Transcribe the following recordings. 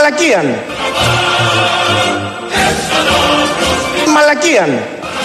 Μαλακίαν.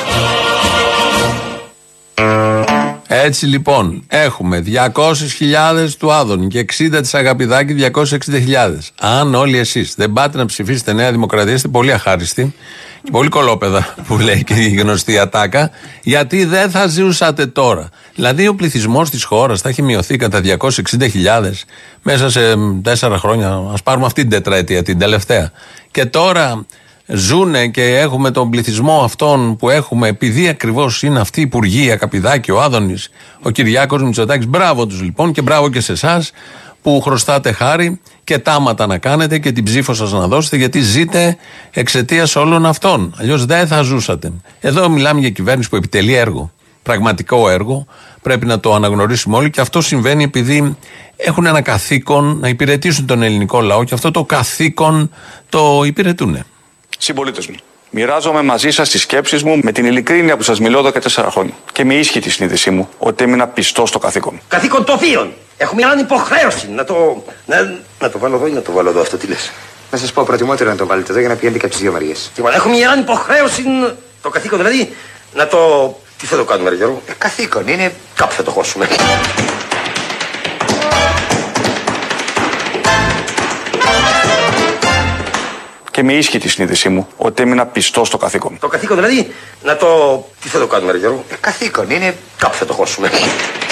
Έτσι λοιπόν έχουμε 200.000 του Άδωνη και 60 της Αγαπηδάκη, 260.000. Αν όλοι εσείς δεν πάτε να ψηφίσετε Νέα Δημοκρατία, είστε πολύ αχάριστοι και πολύ κολόπεδα, που λέει και η γνωστή ατάκα, γιατί δεν θα ζούσατε τώρα. Δηλαδή ο πληθυσμός της χώρας θα έχει μειωθεί κατά 260.000 μέσα σε 4 χρόνια. Ας πάρουμε αυτή την τετραετία, την τελευταία. Και τώρα ζούνε και έχουμε τον πληθυσμό αυτόν που έχουμε, επειδή ακριβώς είναι αυτοί οι υπουργοί, Αγαπηδάκη, ο Άδωνης, ο Κυριάκος Μητσοτάκης. Μπράβο τους λοιπόν και μπράβο και σε εσάς που χρωστάτε χάρη και τάματα να κάνετε και την ψήφο σας να δώσετε, γιατί ζείτε εξαιτίας όλων αυτών. Αλλιώς δεν θα ζούσατε. Εδώ μιλάμε για κυβέρνηση που επιτελεί έργο. Πραγματικό έργο. Πρέπει να το αναγνωρίσουμε όλοι και αυτό συμβαίνει επειδή έχουν ένα καθήκον να υπηρετήσουν τον ελληνικό λαό και αυτό το καθήκον το υπηρετούν. Συμπολίτες μου, μοιράζομαι μαζί σας τις σκέψεις μου με την ειλικρίνεια που σας μιλώ εδώ και 4 χρόνια. Και με ίσχυη τη συνείδησή μου ότι έμεινα πιστός στο καθήκον. Καθήκον το οποίο έχουμε μια υποχρέωση να το βάλω εδώ ή να το βάλω εδώ, αυτό τι λες? Να σας πω, προτιμότερο να το βάλετε εδώ για να πηγαίνετε και από τις δύο μεριές. Λοιπόν, έχουμε μια υποχρέωση, το καθήκον δηλαδή, να το... Τι θα το κάνουμε ρε Γιώργο? Καθήκον είναι... Κάπου θα το χώσουμε. Και με ίσχυη τη συνείδησή μου ότι έμεινα πιστός στο καθήκον. Το καθήκον δηλαδή, να το... Τι θα το κάνουμε ρε Γιώργο? Καθήκον είναι... Κάπου θα το χώσουμε.